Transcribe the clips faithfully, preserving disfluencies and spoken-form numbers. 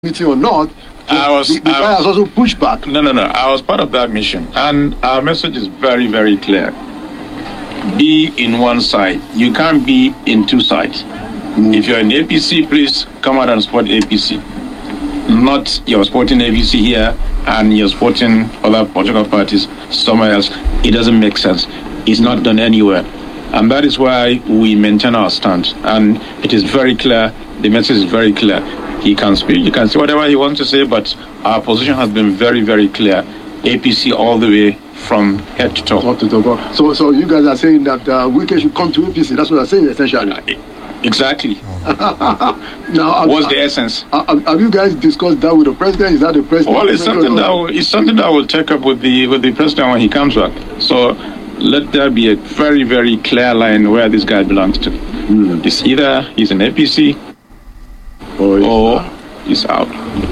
meeting or not, I was, the, the I, guy has also pushed back. No, no, no. I was part of that mission. And our message is very, very clear. Be in one side. You can't be in two sides. Mm. If you're in A P C, please come out and support A P C. Not you're supporting A P C here and you're supporting other political parties somewhere else. It doesn't make sense. It's not done anywhere. And that is why we maintain our stand. And it is very clear. The message is very clear. He can speak, he can say whatever he wants to say, but our position has been very, very clear. A P C all the way from head to toe. To toe. So, so you guys are saying that uh, Wike should come to A P C. That's what I'm saying, essentially. Exactly. Now, what's uh, the essence? Uh, have you guys discussed that with the president? Is that the president? Well, it's something that will, it's something that will take up with the with the president when he comes back. So let there be a very, very clear line where this guy belongs to. Mm. It's either he's an A P C or he's, or he's out.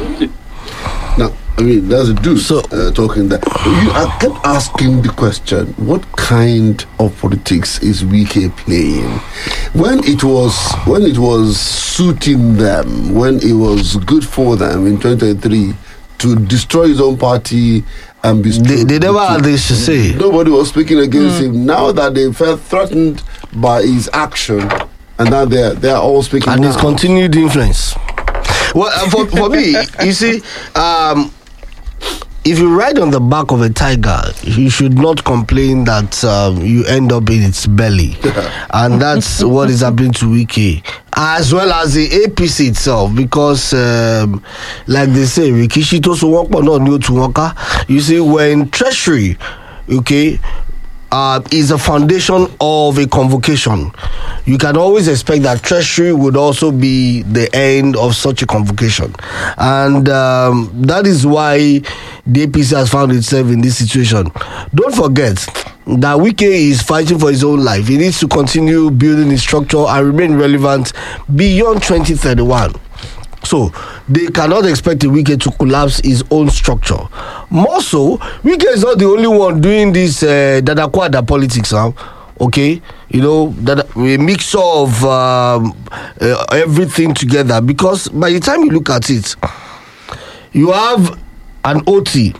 Now, I mean, there's a dude so, uh, talking that. You, I kept asking the question, what kind of politics is Wike playing? When it was when it was suiting them, when it was good for them in twenty twenty-three to destroy his own party and be they, they never had this to say. Nobody was speaking against mm. him. Now that they felt threatened by his action, and now they're they're all speaking. And now. his continued influence. Well, uh, for for me, you see, um, if you ride on the back of a tiger, you should not complain that um, you end up in its belly, and that's what is happening to Wike, as well as the A P C itself. Because, um, like they say, Rikishi to Suwokpo not new to Waka. You see, when Treasury, okay. Uh, is a foundation of a convocation. You can always expect that Treasury would also be the end of such a convocation. And um, that is why the A P C has found itself in this situation. Don't forget that Wike is fighting for his own life. He needs to continue building his structure and remain relevant beyond twenty thirty-one. So they cannot expect a Wike to collapse his own structure. More so, Wike is not the only one doing this uh, Dadakwada politics now. Okay, you know, that a mixture of um, uh, everything together. Because by the time you look at it, you have an O T,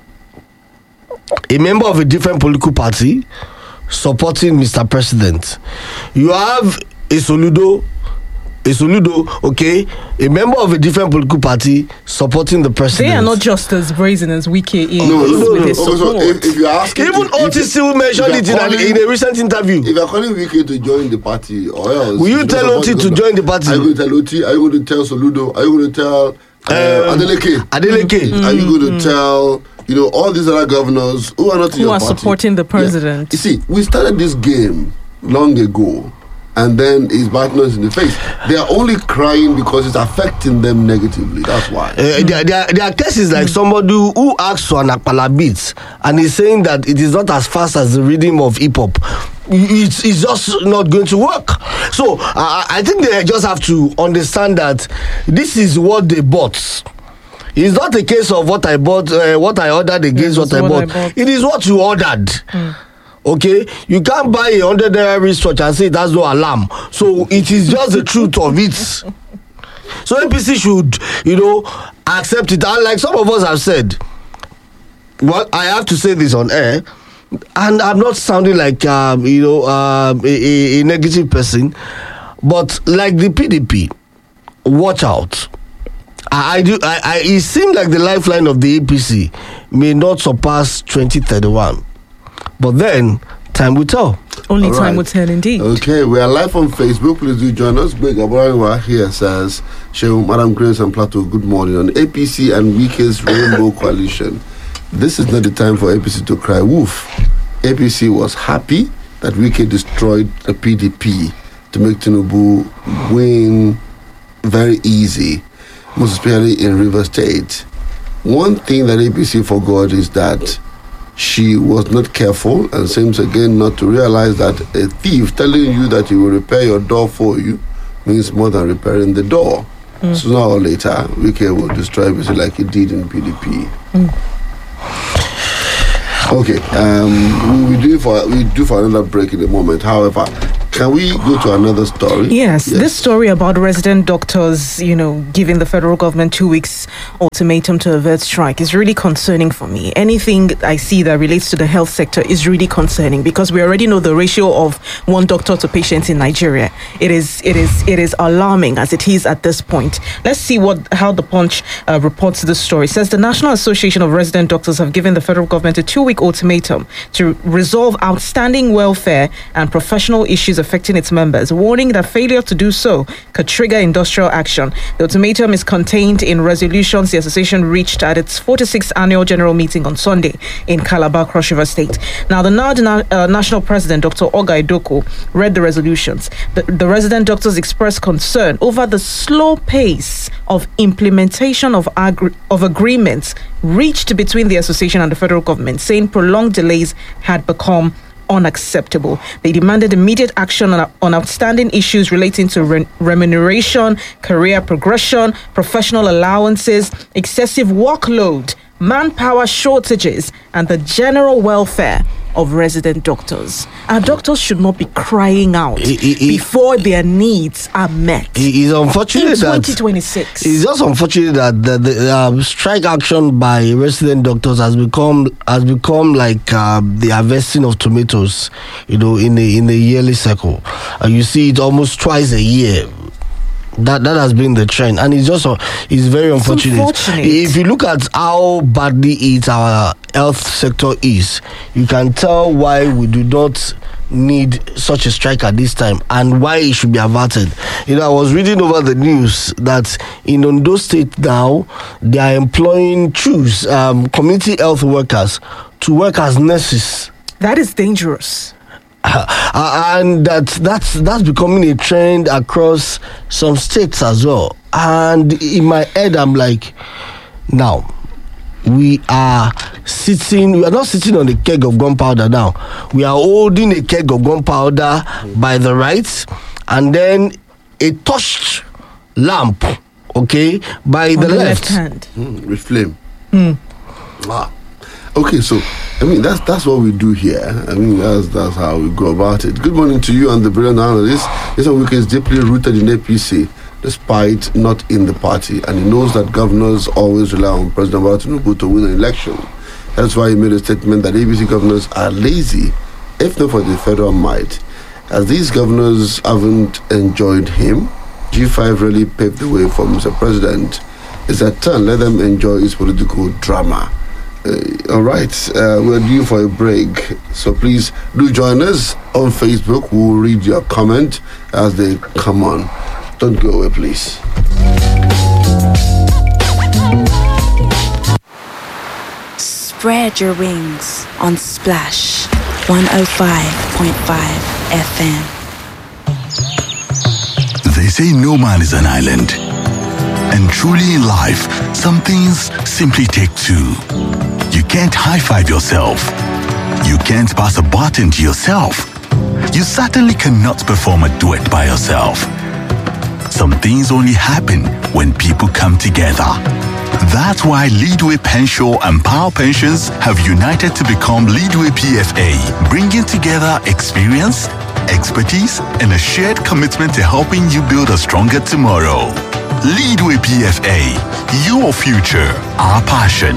a member of a different political party, supporting Mister President. You have a Soludo. A Soludo, okay, a member of a different political party supporting the president. They are not just as brazen as Wike is no, no, no, with no. his support. So if, if you're asking, even Otis still mentioned it in, calling, in a recent interview. If you're calling Wike to join the party, or else, will you tell Oti to join the party? Are you going to tell Oti? Are you going to tell Soludo? Are you going to tell uh, um, Adeleke? Adeleke. Mm-hmm. Are you going to tell, you know, all these other governors who are not in who your are party? supporting the president? Yeah. You see, we started this game long ago. And then he's biting us in the face. They are only crying because it's affecting them negatively. That's why. Uh, their, their, their case is like somebody who asks for an Akpala beat and is saying that it is not as fast as the rhythm of hip hop. It's, it's just not going to work. So uh, I think they just have to understand that this is what they bought. It's not a case of what I bought, uh, what I ordered against what, I, what I bought. It is what you ordered. Mm. Okay, you can't buy a hundred naira wristwatch and say it has no alarm. So it is just the truth of it. So A P C should, you know, accept it. And like some of us have said, what I have to say this on air, and I'm not sounding like um, you know um, a, a, a negative person, but like the P D P, watch out. I, I do. I, I, it seems like the lifeline of the A P C may not surpass twenty thirty-one. But then, time will tell. Only All time right. will tell, indeed. Okay, we are live on Facebook. Please do join us. Big Abraham here says, Shehu, Madam Grace and Plateau, good morning. On A P C and Wike's Rainbow Coalition, this is not the time for A P C to cry wolf. A P C was happy that Wike destroyed the P D P to make Tinubu win very easy, most especially in River State. One thing that A P C forgot is that she was not careful and seems again not to realize that a thief telling you that he will repair your door for you means more than repairing the door. Mm. Sooner or later, Wike will destroy it like he did in P D P. Mm. Okay, um, we do for we do for another break in a moment. However, Can we go to another story? Yes, yes, this story about resident doctors, you know, giving the federal government two weeks ultimatum to avert strike is really concerning for me. Anything I see that relates to the health sector is really concerning because we already know the ratio of one doctor to patients in Nigeria. It is, it is, it is alarming as it is at this point. Let's see what how the Punch uh, reports this story. It says the National Association of Resident Doctors have given the federal government a two-week ultimatum to resolve outstanding welfare and professional issues affecting its members, warning that failure to do so could trigger industrial action. The ultimatum is contained in resolutions the association reached at its forty-sixth annual general meeting on Sunday in Calabar, Cross River State. Now, the N A D na- uh, national president, Doctor Oga Idoko, read the resolutions. The, the resident doctors expressed concern over the slow pace of implementation of, agri- of agreements reached between the association and the federal government, saying prolonged delays had become unacceptable. They demanded immediate action on, on outstanding issues relating to re- remuneration, career progression, professional allowances, excessive workload, manpower shortages, and the general welfare of resident doctors. Our doctors should not be crying out it, it, before their needs are met. It is unfortunate in twenty that twenty-six. it's just unfortunate that the, the um, strike action by resident doctors has become has become like uh, the harvesting of tomatoes, you know, in the in the yearly cycle. Uh, you see it almost twice a year. That that has been the trend, and it's just uh, it's very unfortunate. It's unfortunate. If you look at how badly it our health sector is, you can tell why we do not need such a strike at this time and why it should be averted. You know, I was reading over the news that in Ondo State now they are employing choose um, community health workers to work as nurses. That is dangerous. Uh, and that that's that's becoming a trend across some states as well. And in my head, I'm like, now we are sitting. We are not sitting on a keg of gunpowder now. We are holding a keg of gunpowder by the right, and then a touched lamp, okay, by On the, the left. left hand. Mm, with flame. Mm. Ah. Okay, so I mean that's that's what we do here. I mean that's that's how we go about it. Good morning to you and the brilliant analyst. This week is deeply rooted in A P C, despite not in the party, and he knows that governors always rely on President Bola Tinubu to win an election. That's why he made a statement that A P C governors are lazy, if not for the federal might. As these governors haven't enjoyed him, G five really paved the way for Mister President. It's a turn. Let them enjoy his political drama. Uh, all right, uh, we're due for a break, so please do join us on Facebook. We'll read your comment as they come on. Don't go away, please. Spread your wings on Splash one oh five point five F M. They say no man is an island. And truly in life, some things simply take two. You can't high-five yourself. You can't pass a baton to yourself. You certainly cannot perform a duet by yourself. Some things only happen when people come together. That's why Leadway Pensure and Power Pensions have united to become Leadway P F A, bringing together experience, expertise, and a shared commitment to helping you build a stronger tomorrow. Leadway P F A, your future, our passion.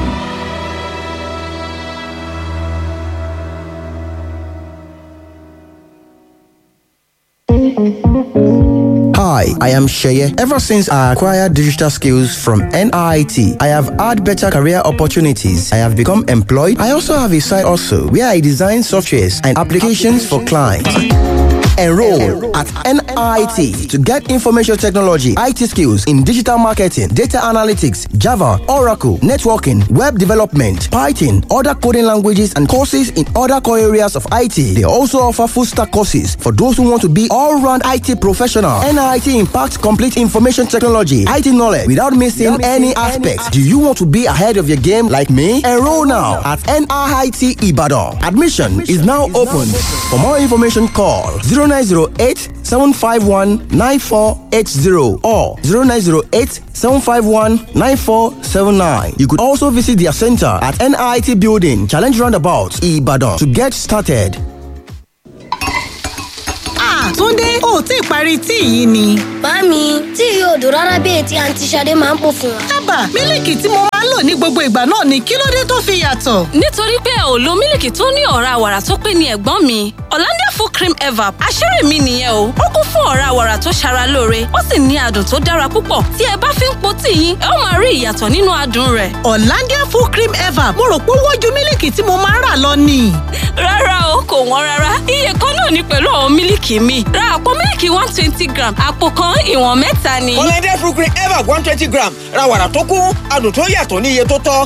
Hi, I am Sheye. Ever since I acquired digital skills from N I I T, I have had better career opportunities. I have become employed. I also have a side also where I design softwares and applications for clients. Enroll at N I I T to get information technology, I T skills in digital marketing, data analytics, Java, Oracle, networking, web development, Python, other coding languages, and courses in other core areas of I T. They also offer full stack courses for those who want to be all-round I T professional. N I I T impacts complete information technology, I T knowledge without missing without any aspects. Do you want to be ahead of your game like me? Enroll now at N I I T Ibadan. Admission is now open. For more information, call zero nine zero eight, seven five one, nine four eight zero or zero nine zero eight, seven five one, nine four seven nine. You could also visit their center at N I I T Building, Challenge Roundabout, Ibadan to get started. Túndé, o ò tí ì parí tíì yìí ni. Màámi, tíì yóò dùn rárá bí èyí tí àǹtí Ṣadé máa ń pò fún wa. Ábà, mílìkì tí mo máa ń lò ní gbogbo ìgbà náà ni kí ló dé tó fi yàtọ̀? Nítorí pé ò lo mílìkì tó ní ọ̀rá wàrà tó pé ní ẹ̀gbọ́n mi. Hollandia full cream evap àṣírí mi nìyẹn o. Ó kún fún ọ̀rá wàrà tó ṣara lóore, ó sì ní adùn tó dára púpọ̀. Tí ẹ bá fi ń po tíì yín, ẹ ó máa rí ìyàtọ̀ nínú adùn rẹ̀. Hollandia full cream evap, mo rò pé wọ́n ju mílìkì tí mo máa ń rà lọ ni. Rárá o, kò wọ́n rárá. Iye kan náà ni pẹ̀lú àwọn mílìkì mi. Ra àpò mílìkì one twenty gram, àpò kan ìwọ̀n mẹ́ta ni. Hollandia full cream evap one twenty gram, ra wàrà tó kún, adùn tó yàtọ̀ ní iye tó tọ́.